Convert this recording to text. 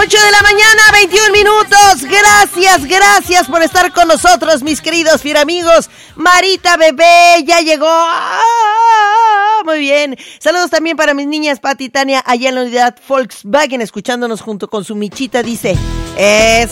8 de la mañana, 21 minutos. Gracias por estar con nosotros, mis queridos fieramigos. Marita bebé ya llegó. Muy bien. Saludos también para mis niñas Pati y Tania allá en la unidad Volkswagen, escuchándonos junto con su Michita. Dice,